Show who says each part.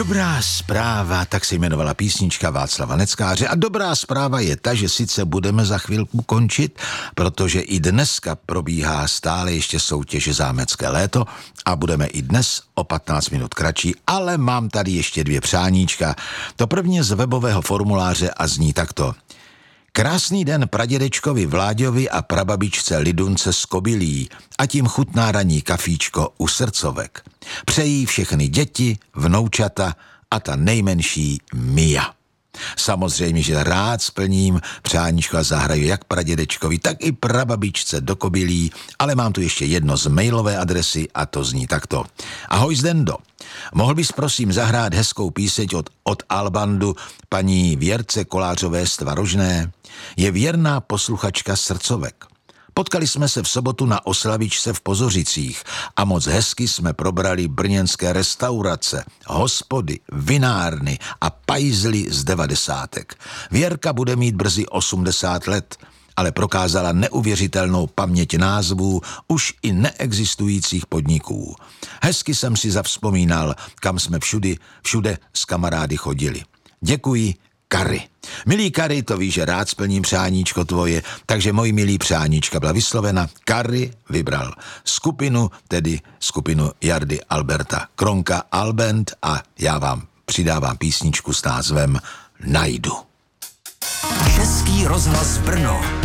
Speaker 1: Dobrá zpráva, tak se jmenovala písnička Václava Neckáře. A dobrá zpráva je ta, že sice budeme za chvilku končit, protože i dneska probíhá stále ještě soutěž Zámecké léto a budeme i dnes o 15 minut kratší, ale mám tady ještě 2 přáníčka. To první z webového formuláře a zní takto. Krásný den pradědečkovi Vláďovi a prababičce Lidunce z Kobylí a tím chutná ranní kafíčko u srdcovek. Přejí všechny děti, vnoučata a ta nejmenší Mia. Samozřejmě, že rád splním přáníčko a zahraju jak pradědečkovi, tak i prababičce do Kobylí, ale mám tu ještě jedno z mailové adresy a to zní takto. Ahoj Zdendo, mohl bys prosím zahrát hezkou píseň od Albandu paní Věrce Kolářové z Tvarožné? Je věrná posluchačka srdcovek. Potkali jsme se v sobotu na oslavičce v Pozořicích a moc hezky jsme probrali brněnské restaurace, hospody, vinárny a pajzly z 90. Věrka bude mít brzy 80 let, ale prokázala neuvěřitelnou paměť názvů už i neexistujících podniků. Hezky jsem si zavzpomínal, kam jsme všude s kamarády chodili. Děkuji, Kary. Milý Kary, to víš, že rád splním přáníčko tvoje, takže moji milý přáníčka byla vyslovena. Kary vybral tedy skupinu Jardy Alberta Kronka Albent a já vám přidávám písničku s názvem Najdu.
Speaker 2: Český rozhlas Brno.